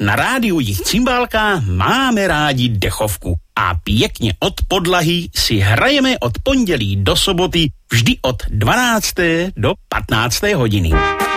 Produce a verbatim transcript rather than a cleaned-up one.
na rádiu Jich Cymbálka máme rádi dechovku a pěkně od podlahy si hrajeme od pondělí do soboty vždy od dvanácté do patnácté hodiny.